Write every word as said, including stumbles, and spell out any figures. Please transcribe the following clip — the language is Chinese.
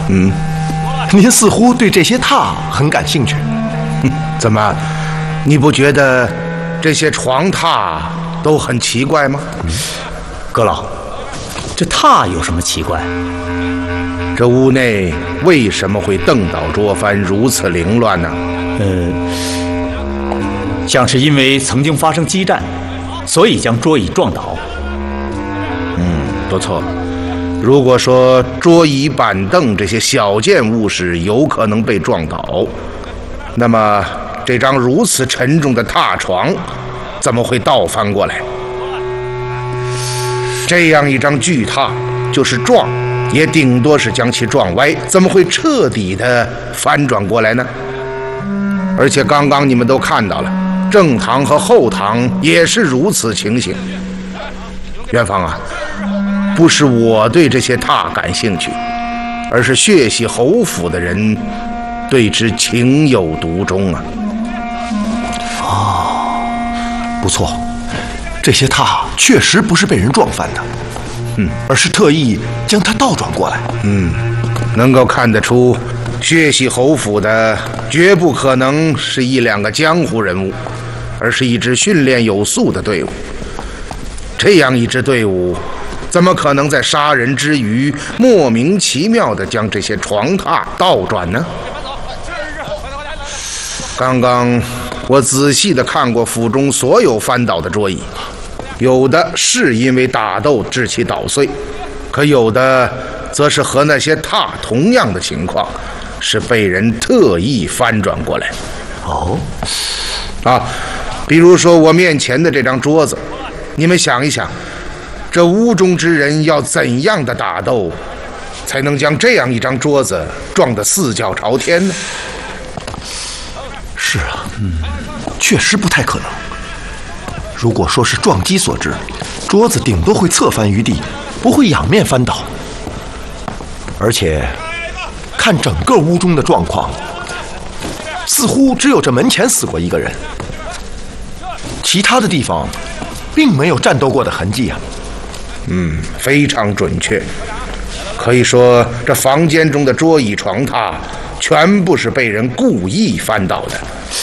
嗯， 您似乎对这些榻很感兴趣。 怎么，你不觉得这些床榻都很奇怪吗？ 嗯、阁老，这榻有什么奇怪？ 这屋内为什么会凳倒桌翻，如此凌乱呢？ 呃，像是因为曾经发生激战，所以将桌椅撞倒。 嗯，不错。如果说桌椅板凳这些小件物事有可能被撞倒，那么这张如此沉重的榻床怎么会倒翻过来？这样一张巨榻，就是撞也顶多是将其撞歪，怎么会彻底的翻转过来呢？而且刚刚你们都看到了，正堂和后堂也是如此情形。元芳啊，不是我对这些榻感兴趣，而是血洗侯府的人对之情有独钟啊。 哦，不错，这些榻确实不是被人撞翻的，嗯，而是特意将它倒转过来。 嗯，能够看得出，血洗侯府的绝不可能是一两个江湖人物，而是一支训练有素的队伍。这样一支队伍，怎么可能在杀人之余莫名其妙地将这些床榻倒转呢？刚刚我仔细地看过府中所有翻倒的桌椅，有的是因为打斗致其捣碎，可有的则是和那些榻同样的情况，是被人特意翻转过来。 哦， 啊，比如说我面前的这张桌子，你们想一想，这屋中之人要怎样的打斗，才能将这样一张桌子撞得四脚朝天呢？ 是啊，嗯，确实不太可能。如果说是撞击所致，桌子顶多会侧翻于地，不会仰面翻倒。而且看整个屋中的状况，似乎只有这门前死过一个人，其他的地方并没有战斗过的痕迹啊。 嗯，非常准确。可以说，这房间中的桌椅床榻全部是被人故意翻倒的。